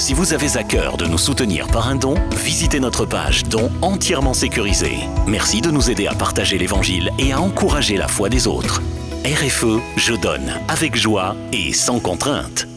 Si vous avez à cœur de nous soutenir par un don, visitez notre page Dons entièrement sécurisée. Merci de nous aider à partager l'Évangile et à encourager la foi des autres. RFE, je donne avec joie et sans contrainte.